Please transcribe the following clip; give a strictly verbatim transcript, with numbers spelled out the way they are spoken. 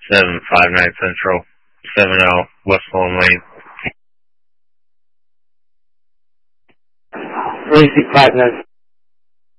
seven five nine Central, seven zero West Long Lane. three six five nine.